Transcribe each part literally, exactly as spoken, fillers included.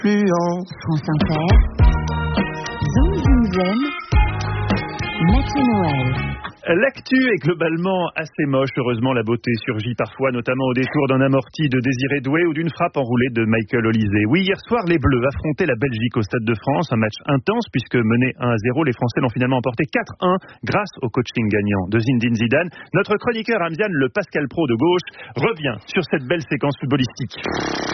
influence. France Inter, Zoom Zoom Zen, Mathieu Noël. L'actu est globalement assez moche. Heureusement, la beauté surgit parfois, notamment au détour d'un amorti de Désiré Doué ou d'une frappe enroulée de Michael Olysée. Oui, hier soir, les Bleus affrontaient la Belgique au Stade de France. Un match intense puisque menés un à zéro, les Français l'ont finalement emporté quatre un grâce au coaching gagnant de Zinedine Zidane. Notre chroniqueur Amzian, le Pascal Pro de gauche, revient sur cette belle séquence footballistique.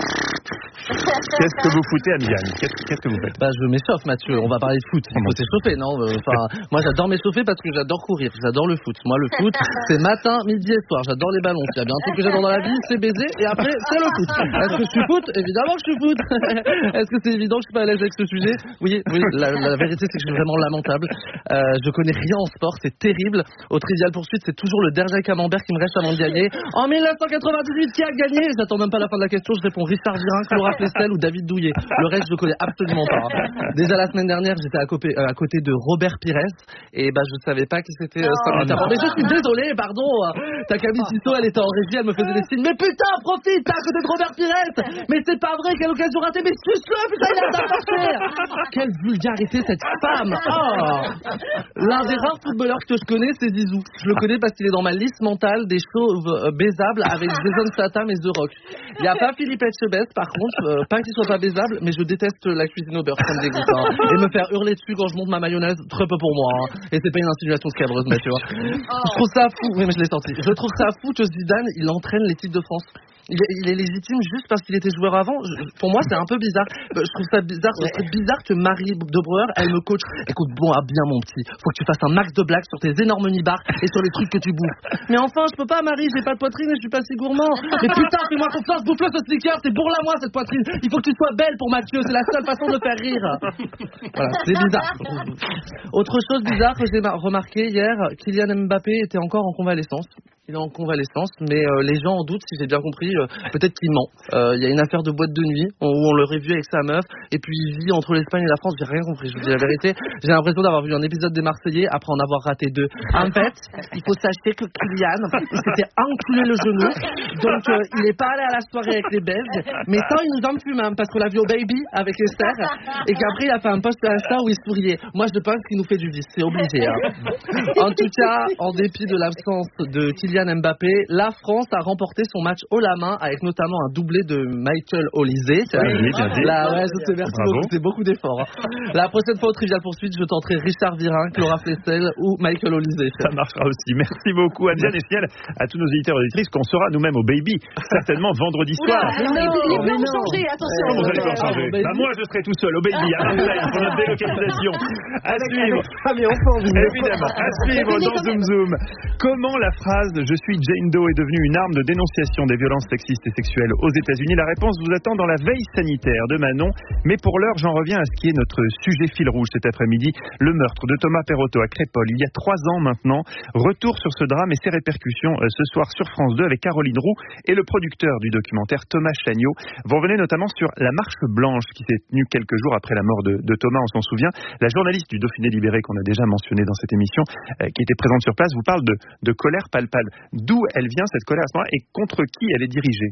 Qu'est-ce que vous foutez, Amzian ? Qu'est-ce, qu'est-ce que vous faites ? Bah, je m'échauffe, Mathieu. On va parler de foot. Il faut s'échauffer, non ? Enfin, moi, j'adore m'échauffer parce que j'adore courir. J'adore le foot. Moi, le foot, c'est matin, midi et soir. J'adore les ballons. S'il y a bien un truc que j'adore dans la vie, c'est baiser. Et après, c'est le foot. Est-ce que je suis foot ? Évidemment que je suis foot. Est-ce que c'est évident que je suis pas à l'aise avec ce sujet ? Oui, oui. La, la vérité, c'est que je suis vraiment lamentable. Euh, je connais rien en sport. C'est terrible. Au Trivial Poursuite, c'est toujours le dernier camembert qui me reste avant de gagner. En mille neuf cent quatre-vingt-dix-huit, qui a gagné ? J'attends même pas la fin de la question. Je réponds Richard Virin, Laura Flessel ou David Douillet. Le reste, je ne connais absolument pas. Déjà la semaine dernière, j'étais à côté, euh, à côté de Robert Pires et bah, je ne savais pas qui c'était euh, cinq minutes avant. Mais je suis désolé, pardon. Ta Camille Tissot, elle était en régie, elle me faisait des signes. Mais putain, profite, t'es à côté de Robert Pires. Mais c'est pas vrai, quelle occasion ratée. Mais suce-le, putain, il a t'apporté. Quelle vulgarité, cette femme. Oh. L'un des rares footballeurs que je connais, c'est Zizou. Je le connais parce qu'il est dans ma liste mentale des chauves euh, baisables avec Jason Statham et The Rock. Il n'y a pas Philippe Etchebest, par contre, euh, pas qu'il soit pas baisable, mais je déteste la cuisine au beurre, ça me dégoûte. Hein. Et me faire hurler dessus quand je monte ma mayonnaise, très peu pour moi. Hein. Et c'est pas une insinuation scabreuse, mais tu vois. Je trouve ça fou, oui, mais je l'ai senti. Je trouve ça fou que Zidane, il entraîne l'équipe de France. Il est, il est légitime juste parce qu'il était joueur avant. Je, pour moi, c'est un peu bizarre. Je trouve ça bizarre. Ce serait bizarre que Marie de Breuer, elle me coach. Écoute, bon, ah, bien mon petit, faut que tu fasses un max de blagues sur tes énormes nibards et sur les trucs que tu bouffes. Mais enfin, je peux pas, Marie, j'ai pas de poitrine et je suis pas si gourmand. Mais putain, fais-moi confiance, bouffe-le ce sneaker, c'est pour la moi cette poitrine. Il faut que tu sois belle pour Mathieu, c'est la seule façon de faire rire. Voilà, c'est bizarre. Autre chose bizarre que j'ai remarqué hier, Kylian Mbappé était encore en convalescence. Il est en convalescence, mais euh, les gens en doutent, si j'ai bien compris, euh, peut-être qu'il ment. Il euh, y a une affaire de boîte de nuit où on l'aurait vu avec sa meuf, et puis il vit entre l'Espagne et la France. J'ai rien compris, je vous dis la vérité. J'ai l'impression d'avoir vu un épisode des Marseillais après en avoir raté deux. En fait, il faut sachez que Kylian, il s'était enculé le genou, donc euh, il n'est pas allé à la soirée avec les Belges, mais ça, il nous en fume, hein, parce qu'on l'a vu au Baby avec Esther, et qu'après il a fait un post à Insta où il souriait. Moi, je pense qu'il nous fait du vice, c'est obligé. Hein. En tout cas, en dépit de l'absence de Kylian Mbappé, la France a remporté son match haut la main avec notamment un doublé de Michael Olysée. Oui, bien dit. La, ouais, je sais, merci beaucoup, c'est beaucoup d'efforts. Hein. La prochaine fois au Trivial Poursuite, je tenterai Richard Virin, Laura Flessel ou Michael Olysée. Ça marchera aussi. Merci beaucoup, Amzian, et Ciel, à tous nos éditeurs et auditrices qu'on sera nous-mêmes au Baby, certainement vendredi soir. Oula, non, non, les plans ont changé, attention. Comment vous allez pas changer ah, bah, moi, je serai tout seul au Baby, à Marseille, pour notre délocalisation. À suivre. Évidemment, à suivre dans Zoom Zoom. Comment la phrase « Je suis Jane Doe » est devenue une arme de dénonciation des violences sexistes et sexuelles aux États-Unis? La réponse vous attend dans la veille sanitaire de Manon. Mais pour l'heure, j'en reviens à ce qui est notre sujet fil rouge cet après-midi, le meurtre de Thomas Perrotto à Crépol, il y a trois ans maintenant. Retour sur ce drame et ses répercussions euh, ce soir sur France deux avec Caroline Roux et le producteur du documentaire Thomas Chagnaud. Vous revenez notamment sur la marche blanche qui s'est tenue quelques jours après la mort de, de Thomas, on s'en souvient. La journaliste du Dauphiné Libéré qu'on a déjà mentionné dans cette émission, euh, qui était présente sur place, vous parle de, de colère palpable. D'où elle vient cette colère à ce moment-là et contre qui elle est dirigée?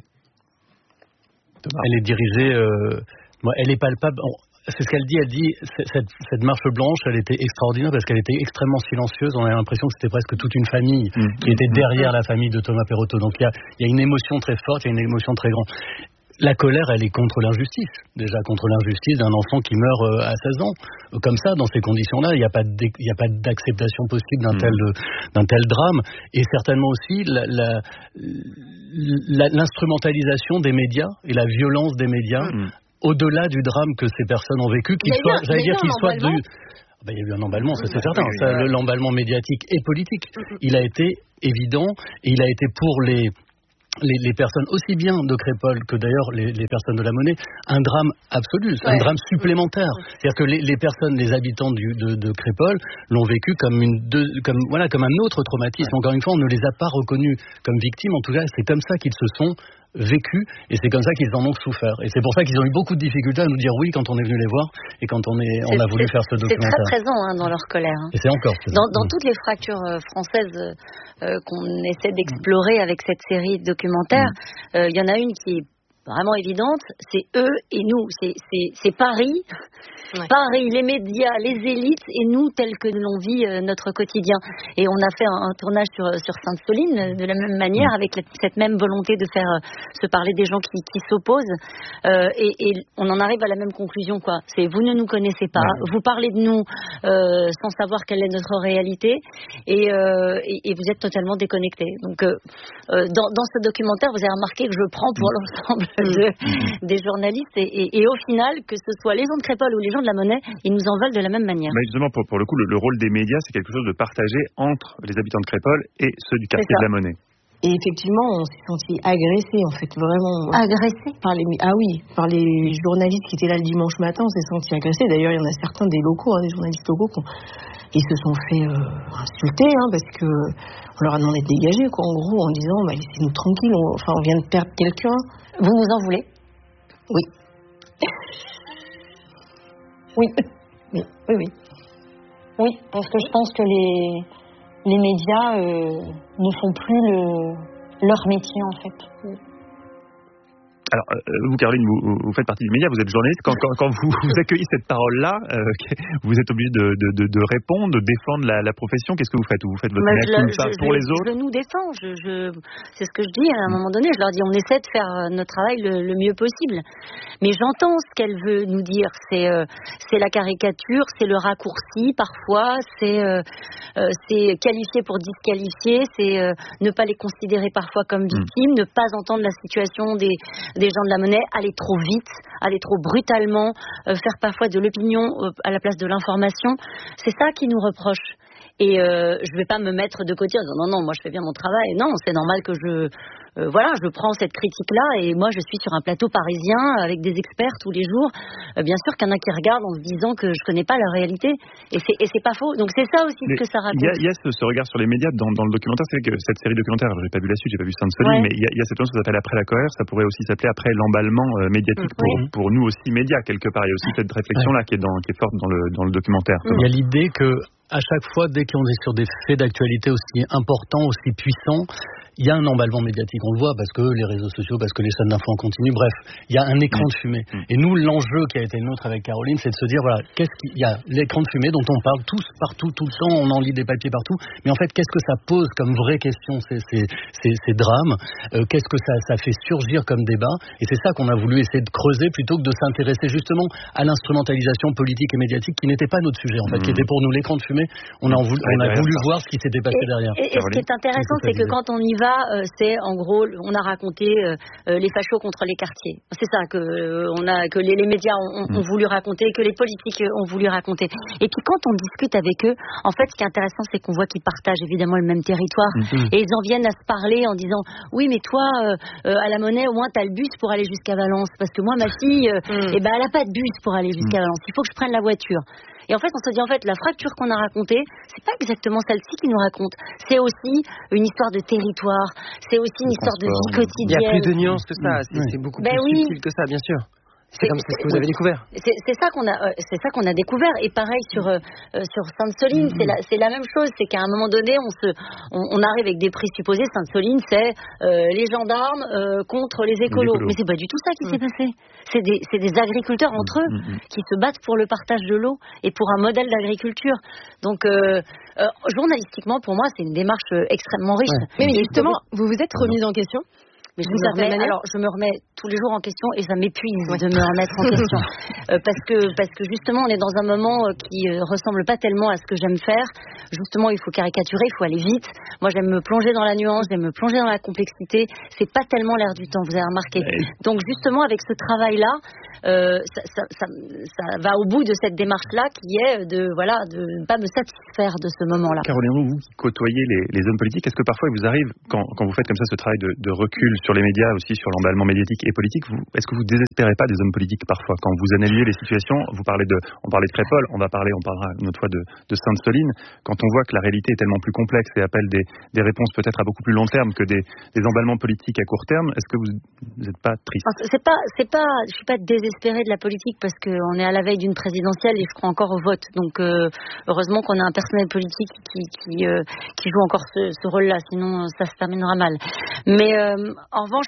Thomas. Elle est dirigée, euh, moi, elle est palpable. C'est ce qu'elle dit. Elle dit cette, cette marche blanche, elle était extraordinaire parce qu'elle était extrêmement silencieuse. On a l'impression que c'était presque toute une famille mmh. qui était derrière la famille de Thomas Perrotto. Donc il y a, il y a une émotion très forte, il y a une émotion très grande. La colère, elle est contre l'injustice. Déjà contre l'injustice d'un enfant qui meurt à seize ans. Comme ça, dans ces conditions-là, il n'y a pas de, il n'y a pas d'acceptation possible d'un, mmh. tel, d'un tel drame. Et certainement aussi la, la, la, l'instrumentalisation des médias et la violence des médias mmh. au-delà du drame que ces personnes ont vécu, qu'ils soient, j'allais dire, qu'ils soient du... Ben, il y a eu un emballement, ça c'est certain. Ça, l'emballement médiatique et politique, il a été évident et il a été pour les... Les, les personnes aussi bien de Crépol que d'ailleurs les, les personnes de la Monnaie, un drame absolu, ouais. un drame supplémentaire. C'est-à-dire que les, les personnes, les habitants du, de, de Crépol l'ont vécu comme une, deux, comme voilà, comme un autre traumatisme. Ouais. Encore une fois, on ne les a pas reconnus comme victimes. En tout cas, c'est comme ça qu'ils se sont vécu et c'est comme ça qu'ils en ont souffert et c'est pour ça qu'ils ont eu beaucoup de difficultés à nous dire oui quand on est venu les voir et quand on, est, on a voulu faire ce documentaire. C'est très présent hein, dans leur colère. Hein. Et c'est encore dans, dans toutes les fractures euh, françaises euh, qu'on essaie d'explorer avec cette série de documentaires, il mmh. euh, y en a une qui est vraiment évidente, c'est eux et nous. C'est, c'est, c'est Paris, ouais. Paris, les médias, les élites et nous tels que l'on vit euh, notre quotidien. Et on a fait un, un tournage sur, sur Sainte-Soline de la même manière, avec la, cette même volonté de faire euh, se parler des gens qui, qui s'opposent. Euh, et, et on en arrive à la même conclusion, quoi. C'est vous ne nous connaissez pas, ouais. Vous parlez de nous euh, sans savoir quelle est notre réalité, et, euh, et, et vous êtes totalement déconnectés. Donc, euh, euh, dans, dans ce documentaire, vous avez remarqué que je prends pour l'ensemble de, des journalistes, et, et, et au final, que ce soit les gens de Crépol ou les gens de la Monnaie, ils nous en veulent de la même manière. Mais justement, pour, pour le coup, le, le rôle des médias, c'est quelque chose de partagé entre les habitants de Crépol et ceux du quartier de la Monnaie. Et effectivement, on s'est senti agressés, en fait, vraiment. Agressés par les, ah oui, par les journalistes qui étaient là le dimanche matin, on s'est senti agressés. D'ailleurs, il y en a certains des locaux, hein, des journalistes locaux, qui ont, ils se sont fait euh, insulter, hein, parce que on leur a demandé de dégager, quoi, en gros, en disant, bah, laissez-nous tranquilles, on, enfin, on vient de perdre quelqu'un. Vous nous en voulez? Oui. oui. Oui, oui, oui. Oui, parce que je pense que les... les médias euh, ne font plus le, leur métier, en fait. Alors, euh, vous, Caroline, vous, vous faites partie des médias, vous êtes journaliste. Quand, quand, quand vous, vous accueillez cette parole-là, euh, vous êtes obligé de, de, de, de répondre, de défendre la, la profession. Qu'est-ce que vous faites? Vous faites votre mea culpa pour je, les autres? Je nous défends. Je, je, c'est ce que je dis à un moment donné. Je leur dis, on essaie de faire notre travail le, le mieux possible. Mais j'entends ce qu'elle veut nous dire. C'est, euh, c'est la caricature, c'est le raccourci parfois, c'est, euh, euh, c'est qualifier pour disqualifier, c'est euh, ne pas les considérer parfois comme victimes, mmh. ne pas entendre la situation des, des gens de la Monnaie, aller trop vite, aller trop brutalement, euh, faire parfois de l'opinion euh, à la place de l'information. C'est ça qu'ils nous reprochent. Et euh, je ne vais pas me mettre de côté en disant non, non, moi je fais bien mon travail. Non, c'est normal que je... Euh, voilà, je prends cette critique-là et moi je suis sur un plateau parisien avec des experts tous les jours. Euh, bien sûr qu'il y en a qui regardent en se disant que je connais pas la réalité et c'est, et c'est pas faux. Donc c'est ça aussi mais ce que ça raconte. Il y a, y a ce, ce regard sur les médias dans, dans le documentaire. C'est que cette série documentaire, alors j'ai pas vu la suite, j'ai pas vu Sainte-Soline, ouais. mais il y, y a cette chose qui s'appelle Après la colère. Ça pourrait aussi s'appeler Après l'emballement euh, médiatique mmh, pour, oui. pour nous aussi médias quelque part. Il y a aussi cette réflexion-là ouais. qui est dans, qui est forte dans le dans le documentaire. Il y a l'idée que à chaque fois, dès qu'on est sur des faits d'actualité aussi importants, aussi puissants, il y a un emballement médiatique. On le voit parce que les réseaux sociaux, parce que les chaînes d'infos en continu, bref, il y a un écran de fumée. Et nous, l'enjeu qui a été le nôtre avec Caroline, c'est de se dire, voilà, qu'est-ce qu'il y a l'écran de fumée dont on parle tous, partout, tout le temps, on en lit des papiers partout, mais en fait, qu'est-ce que ça pose comme vraie question, ces, ces, ces, ces drames, euh, qu'est-ce que ça, ça fait surgir comme débat, et c'est ça qu'on a voulu essayer de creuser plutôt que de s'intéresser justement à l'instrumentalisation politique et médiatique qui n'était pas notre sujet, en fait, mmh. qui était pour nous l'écran de fumée. On a, voulu, on a voulu voir ce qui s'était passé et, derrière. Et, et ce qui est intéressant, c'est que quand on y va, Euh, c'est en gros, on a raconté euh, euh, les fachos contre les quartiers. C'est ça que euh, on a, que les, les médias ont, ont, ont voulu raconter, que les politiques ont voulu raconter. Et puis quand on discute avec eux, en fait, ce qui est intéressant, c'est qu'on voit qu'ils partagent évidemment le même territoire, mmh. et ils en viennent à se parler en disant, oui, mais toi, euh, euh, à la Monnaie, au moins, t'as le bus pour aller jusqu'à Valence, parce que moi, ma fille, euh, mmh. eh ben, elle a pas de bus pour aller jusqu'à Valence. Il faut que je prenne la voiture. Et en fait, on se dit, en fait, la fracture qu'on a racontée, c'est pas exactement celle-ci qui nous raconte. C'est aussi une histoire de territoire. C'est aussi une histoire de vie quotidienne. Il y a plus de nuances que ça. C'est, c'est beaucoup ben plus oui. subtil que ça, bien sûr. C'est comme c'est ce que vous avez découvert. C'est, c'est ça qu'on a, euh, c'est ça qu'on a découvert. Et pareil sur euh, sur Sainte-Soline, mmh. c'est la, c'est la même chose. C'est qu'à un moment donné, on se, on, on arrive avec des présupposés. Sainte-Soline, c'est euh, les gendarmes euh, contre les écolos. les écolos. Mais c'est pas du tout ça qui mmh. s'est passé. C'est des, c'est des agriculteurs entre eux mmh. qui se battent pour le partage de l'eau et pour un modèle d'agriculture. Donc euh, euh, journalistiquement, pour moi, c'est une démarche extrêmement riche. Ouais. Mais justement, vous vous êtes remise en question. Mais je me, remets, alors, je me remets tous les jours en question et ça m'épuise ouais. de me remettre en question. euh, parce que, parce que justement, on est dans un moment qui euh, ressemble pas tellement à ce que j'aime faire. Justement, il faut caricaturer, il faut aller vite. Moi, j'aime me plonger dans la nuance, j'aime me plonger dans la complexité. C'est pas tellement l'air du temps, vous avez remarqué. Ouais. Donc, justement, avec ce travail-là, euh, ça, ça, ça, ça va au bout de cette démarche-là qui est de, voilà, de ne pas me satisfaire de ce moment-là. Caroline, vous qui côtoyez les, les hommes politiques, est-ce que parfois il vous arrive, quand, quand vous faites comme ça ce travail de, de recul sur les médias, aussi sur l'emballement médiatique et politique, vous, est-ce que vous désespérez pas des hommes politiques parfois quand vous analysez les situations? Vous parlez de, on parlait de Crépol, on va parler, on parlera une autre fois de, de Sainte-Soline. Quand on voit que la réalité est tellement plus complexe et appelle des, des réponses peut-être à beaucoup plus long terme que des, des emballements politiques à court terme, est-ce que vous n'êtes pas triste? C'est pas, c'est pas, je suis pas désespérée de la politique parce qu'on est à la veille d'une présidentielle et je crois encore au vote. Donc euh, heureusement qu'on a un personnel politique qui, qui, euh, qui joue encore ce, ce rôle-là, sinon ça se terminera mal. Mais euh, en revanche,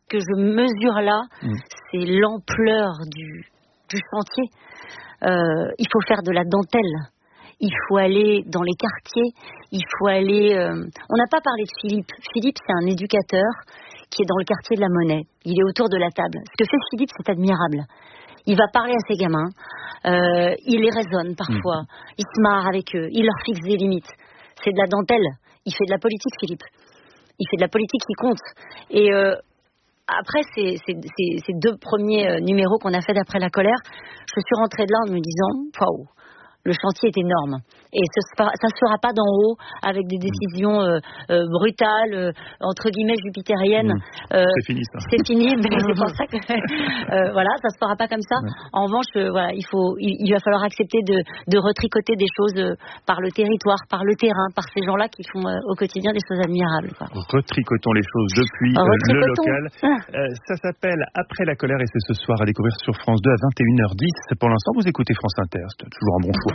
que je mesure là, mmh. c'est l'ampleur du, du chantier. Euh, il faut faire de la dentelle. Il faut aller dans les quartiers. Il faut aller... Euh... On n'a pas parlé de Philippe. Philippe, c'est un éducateur qui est dans le quartier de la Monnaie. Il est autour de la table. Ce que fait Philippe, c'est admirable. Il va parler à ses gamins. Euh, il les raisonne parfois. Mmh. Il se marre avec eux. Il leur fixe des limites. C'est de la dentelle. Il fait de la politique, Philippe. Il fait de la politique qui compte. Et euh, après ces, ces, ces, ces deux premiers euh, numéros qu'on a fait d'après la colère, je suis rentrée de là en me disant « Waouh !» Le chantier est énorme et ce sera, ça ne se fera pas d'en haut avec des décisions euh, euh, brutales, euh, entre guillemets jupitériennes. Mmh. Euh, c'est fini ça. C'est fini, mais c'est pour ça que euh, voilà, ça se fera pas comme ça. Ouais. En revanche, euh, voilà, il faut, il, il va falloir accepter de, de retricoter des choses euh, par le territoire, par le terrain, par ces gens-là qui font euh, au quotidien des choses admirables. Quoi. Retricotons les choses depuis euh, le local. Euh, ça s'appelle Après la colère et c'est ce soir à découvrir sur France deux à vingt et une heures dix. Pour l'instant, vous écoutez France Inter. C'est toujours un bon choix.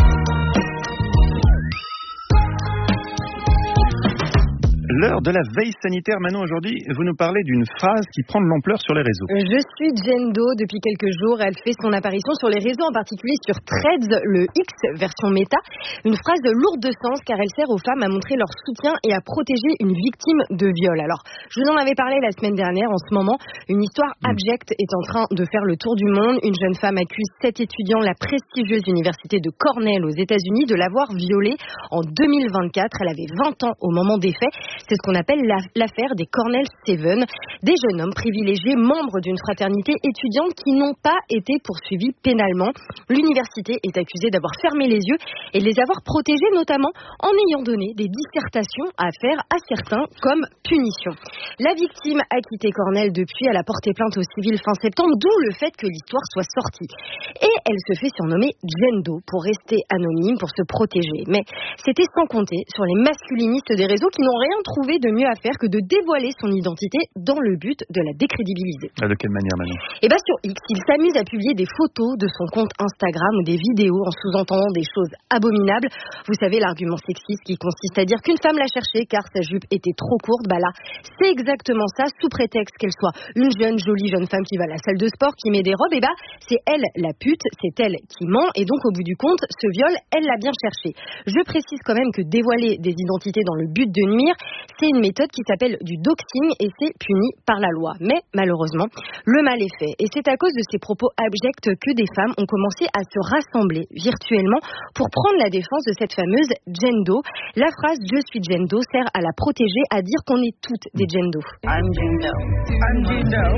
L'heure de la veille sanitaire. Manon, aujourd'hui, vous nous parlez d'une phrase qui prend de l'ampleur sur les réseaux. Je suis Jane Doe depuis quelques jours. Elle fait son apparition sur les réseaux, en particulier sur Threads, le X version méta. Une phrase lourde de sens car elle sert aux femmes à montrer leur soutien et à protéger une victime de viol. Alors, je vous en avais parlé la semaine dernière. En ce moment, une histoire abjecte est en train de faire le tour du monde. Une jeune femme accuse sept étudiants de la prestigieuse université de Cornell aux États-Unis de l'avoir violée en deux mille vingt-quatre. Elle avait vingt ans au moment des faits. C'est ce qu'on appelle l'affaire des Cornell Seven, des jeunes hommes privilégiés, membres d'une fraternité étudiante qui n'ont pas été poursuivis pénalement. L'université est accusée d'avoir fermé les yeux et de les avoir protégés, notamment en ayant donné des dissertations à faire à certains comme punition. La victime a quitté Cornell depuis, elle a porté plainte au civil fin septembre, d'où le fait que l'histoire soit sortie. Et elle se fait surnommer Jane Doe pour rester anonyme, pour se protéger. Mais c'était sans compter sur les masculinistes des réseaux qui n'ont rien trouvé de mieux à faire que de dévoiler son identité dans le but de la décrédibiliser. Ah, de quelle manière, Manon ? Et bien sur X, il s'amuse à publier des photos de son compte Instagram ou des vidéos en sous-entendant des choses abominables. Vous savez, l'argument sexiste qui consiste à dire qu'une femme l'a cherché car sa jupe était trop courte. Bah là, c'est exactement ça, sous prétexte qu'elle soit une jeune, jolie jeune femme qui va à la salle de sport, qui met des robes. Et bah, c'est elle la pute, c'est elle qui ment. Et donc, au bout du compte, ce viol, elle l'a bien cherché. Je précise quand même que dévoiler des identités dans le but de nuire, c'est une méthode qui s'appelle du doxing et c'est puni par la loi. Mais malheureusement, le mal est fait. Et c'est à cause de ces propos abjects que des femmes ont commencé à se rassembler virtuellement pour prendre la défense de cette fameuse Jane Doe. La phrase « Je suis Jane Doe » sert à la protéger, à dire qu'on est toutes des Jane Doe. I'm Jane Doe. I'm Jane Doe.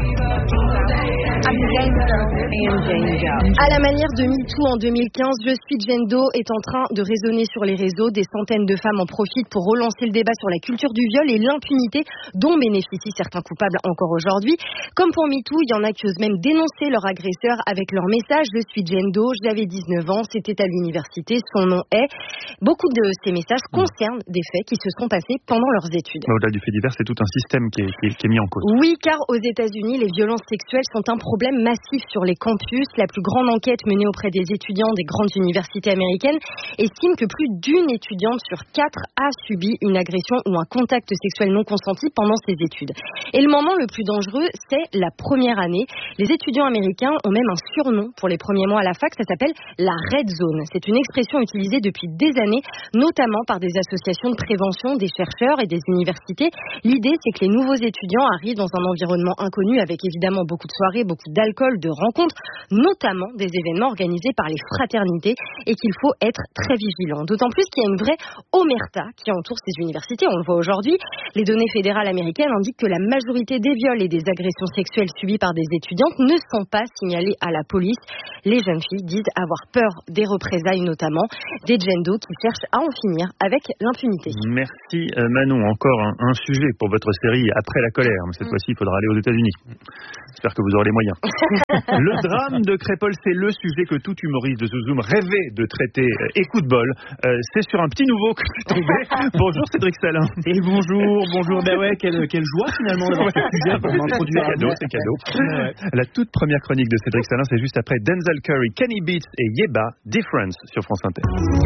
I'm Jane Doe. I'm Jane Doe. À la manière de MeToo en deux mille quinze, « Je suis Jane Doe » est en train de résonner sur les réseaux. Des centaines de femmes en profitent pour relancer le débat sur la culture du viol et l'impunité dont bénéficient certains coupables encore aujourd'hui. Comme pour MeToo, il y en a qui osent même dénoncer leur agresseur avec leur message « Je suis Jane Doe, j'avais dix-neuf ans, c'était à l'université, son nom est... » Beaucoup de ces messages concernent des faits qui se sont passés pendant leurs études. Au-delà du fait divers, c'est tout un système qui est, qui est, qui est mis en cause. Oui, car aux États-Unis, les violences sexuelles sont un problème massif sur les campus. La plus grande enquête menée auprès des étudiants des grandes universités américaines estime que plus d'une étudiante sur quatre a subi une agression ou un contact sexuel non consenti pendant ses études. Et le moment le plus dangereux, c'est la première année. Les étudiants américains ont même un surnom pour les premiers mois à la fac, ça s'appelle la Red Zone. C'est une expression utilisée depuis des années, notamment par des associations de prévention, des chercheurs et des universités. L'idée, c'est que les nouveaux étudiants arrivent dans un environnement inconnu avec évidemment beaucoup de soirées, beaucoup d'alcool, de rencontres, notamment des événements organisés par les fraternités et qu'il faut être très vigilant. D'autant plus qu'il y a une vraie omerta qui entoure ces universités. On le voit aujourd'hui. Les données fédérales américaines indiquent que la majorité des viols et des agressions sexuelles subies par des étudiantes ne sont pas signalées à la police. Les jeunes filles disent avoir peur des représailles, notamment des Jane Doe qui cherchent à en finir avec l'impunité. Merci Manon. Encore un, un sujet pour votre série Après la colère. Mais cette mmh. fois-ci, il faudra aller aux États-Unis. J'espère que vous aurez les moyens. Le drame de Crépol, c'est le sujet que tout humoriste de Zouzoum rêvait de traiter. Et coup de bol, euh, c'est sur un petit nouveau que je suis tombé. Bonjour Cédric Salin. Et bonjour, bonjour. Ben ouais, quelle, quelle joie finalement d'avoir ce sujet pour m'introduire. C'est cadeau, c'est cadeau. Ouais. La toute première chronique de Cédric Salin, c'est juste après Denzel Curry, Kenny Beats et Yeba, Difference sur France Inter.